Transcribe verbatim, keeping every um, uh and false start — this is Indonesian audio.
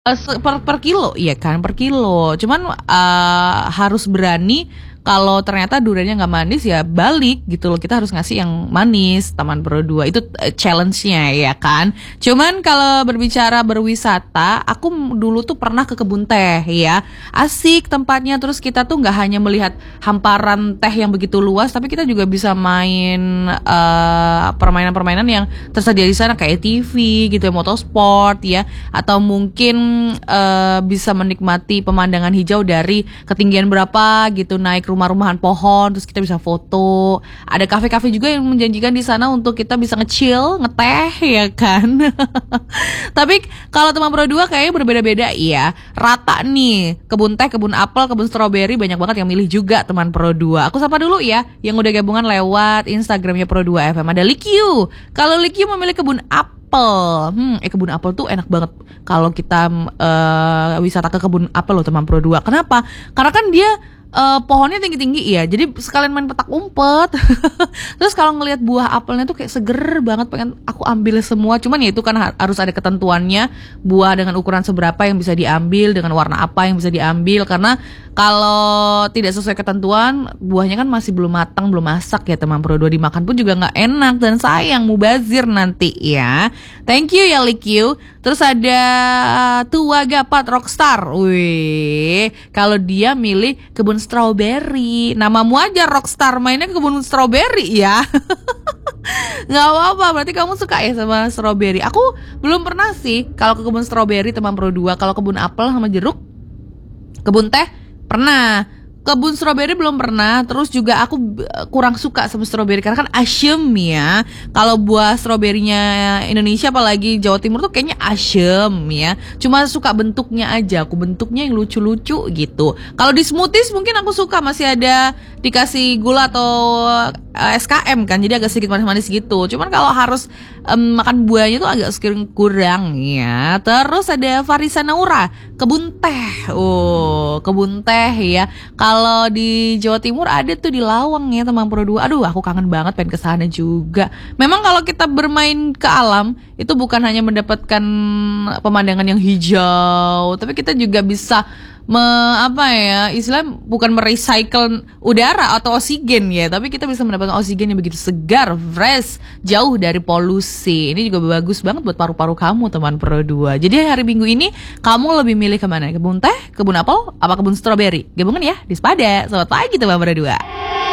Eee, se per per kilo, iya kan, per kilo. Cuman, eee, harus berani kalau ternyata duriannya nggak manis, ya balik gitu loh. Kita harus ngasih yang manis, Taman Pro dua. Itu, eee, challenge-nya ya kan. Cuman kalau berbicara berwisata, aku m dulu tuh pernah ke kebun teh ya. Asik tempatnya, terus kita tuh nggak hanya melihat hamparan teh yang begitu luas, tapi kita juga bisa main, eee, permainan-permainan yang tersedia di sana kayak A T V gitu ya, motorsport ya, atau mungkin, eee, bisa menikmati pemandangan hijau dari ketinggian berapa gitu, naik rumah-rumahan pohon, terus kita bisa foto. Ada kafe-kafe juga yang menjanjikan di sana untuk kita bisa nge-chill, ngeteh ya kan. Tapi kalau Taman Pro dua kayaknya berbeda-beda ya. Rata nih, kebun teh, kebun apel, kebun stroberi, banyak banget yang milih juga Taman Pro dua. Aku sapa dulu ya yang udah gabungan lewat Instagramnya Pro dua F M. Ada Likyu. Kalau Likyu memilih kebun apel. Hmm, eh kebun apel tuh enak banget kalau kita uh, wisata ke kebun apel loh Taman Pro dua. Kenapa? Karena kan dia Uh, pohonnya tinggi-tinggi ya, jadi sekalian main petak umpet. Terus kalau ngelihat buah apelnya tuh kayak seger banget, pengen aku ambil semua. Cuman ya itu kan ha- harus ada ketentuannya, buah dengan ukuran seberapa yang bisa diambil, dengan warna apa yang bisa diambil. Karena kalau tidak sesuai ketentuan, buahnya kan masih belum matang, belum masak ya Taman Pro dua. Dimakan pun juga nggak enak dan sayang, mubazir nanti ya. Thank you ya Likyu. Terus ada Tua Gapat Rockstar. Wih, kalau dia milih kebun strawberry. Namamu aja Rockstar, mainnya ke kebun strawberry ya. Nggak apa-apa, berarti kamu suka ya sama strawberry. Aku belum pernah sih kalau ke kebun strawberry Taman Pro dua. Kalau kebun apel sama jeruk, kebun teh pernah. Kebun stroberi belum pernah. Terus juga aku kurang suka sama stroberi karena kan asem ya. Kalau buah stroberinya Indonesia apalagi Jawa Timur tuh kayaknya asem ya. Cuma suka bentuknya aja. Aku bentuknya yang lucu-lucu gitu. Kalau di smoothies mungkin aku suka, masih ada dikasih gula atau uh, S K M kan, jadi agak sedikit manis-manis gitu. Cuman kalau harus um, makan buahnya tuh agak sedikit kurang ya. Terus ada Farisa Naura, kebun teh. Oh, kebun teh ya. Kalau di Jawa Timur ada tuh di Lawang ya Taman Pro dua. Aduh, aku kangen banget pengen ke sana juga. Memang kalau kita bermain ke alam itu bukan hanya mendapatkan pemandangan yang hijau, tapi kita juga bisa me, apa ya, istilah bukan merecycle udara atau oksigen ya, tapi kita bisa mendapatkan oksigen yang begitu segar, fresh, jauh dari polusi. Ini juga bagus banget buat paru-paru kamu Taman Pro dua. Jadi hari Minggu ini kamu lebih milih kemana? Kebun teh, kebun apel, apa kebun stroberi? Gabungan ya di Spada. Selamat pagi Taman Pro dua.